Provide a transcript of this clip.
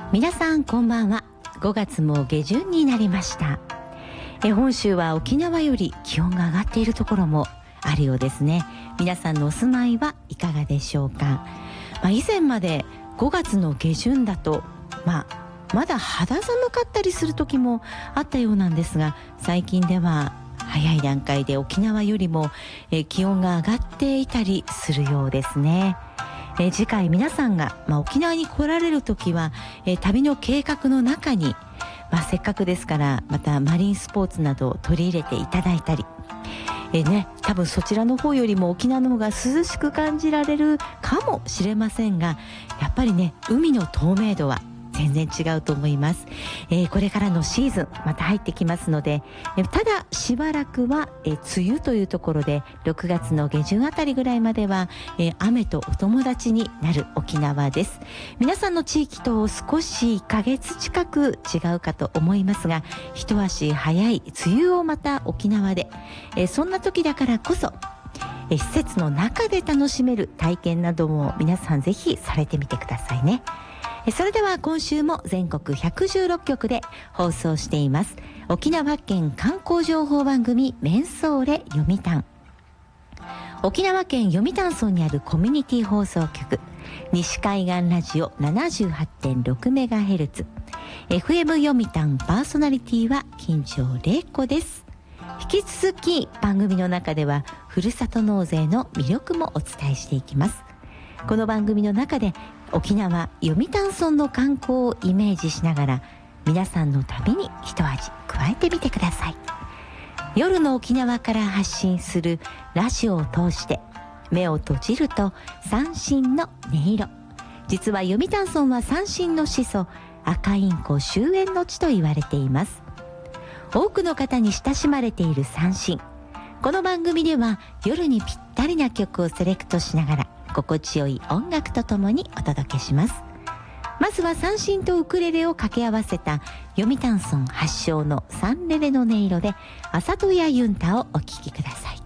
皆さんこんばんは。5月も下旬になりました。本州は沖縄より気温が上がっているところもあるようですね。皆さんのお住まいはいかがでしょうか。以前まで5月の下旬だとまだ肌寒かったりする時もあったようなんですが、最近では早い段階で沖縄よりも気温が上がっていたりするようですね。次回皆さんが、沖縄に来られる時は、旅の計画の中に、せっかくですからまたマリンスポーツなどを取り入れていただいたり、多分そちらの方よりも沖縄の方が涼しく感じられるかもしれませんが、やっぱりね、海の透明度は全然違うと思います。これからのシーズンまた入ってきますので、ただしばらくは梅雨というところで6月の下旬あたりぐらいまでは雨とお友達になる沖縄です。皆さんの地域と少し1ヶ月近く違うかと思いますが、一足早い梅雨をまた沖縄で、そんな時だからこそ施設の中で楽しめる体験なども皆さんぜひされてみてくださいね。それでは今週も全国116局で放送しています沖縄県観光情報番組メンソーレ読谷。沖縄県読谷村にあるコミュニティ放送局西海岸ラジオ 78.6MHz FM 読谷パーソナリティは金城玲子です。引き続き番組の中ではふるさと納税の魅力もお伝えしていきます。この番組の中で沖縄読谷村の観光をイメージしながら皆さんの旅に一味加えてみてください。夜の沖縄から発信するラジオを通して目を閉じると三線の音色。実は読谷村は三線の始祖赤インコ終焉の地と言われています。多くの方に親しまれている三線。この番組では夜にぴったりな曲をセレクトしながら心地よい音楽とともにお届けします。まずは三線とウクレレを掛け合わせた読谷村発祥のサンレレの音色で朝戸屋ユンタをお聴きください。